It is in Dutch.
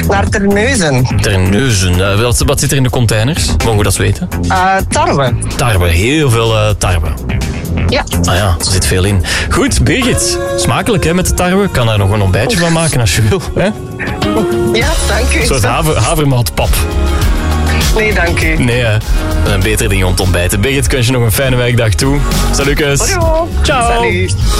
Naar Terneuzen. Terneuzen. Wat zit er in de containers? Mogen we dat weten? Tarwe. Tarwe. Heel veel tarwe. Ja. Ah ja, er zit veel in. Goed, Birgit. Smakelijk hè, met de tarwe. Ik kan daar nog een ontbijtje van maken als je wil. Hè? Ja, dank u. Een soort havermoutpap. Nee, dank u. Nee, hè. Betere dingen om te ontbijten. Birgit, ik wens je nog een fijne werkdag toe. Salutjes. Ciao. Ciao. Salut.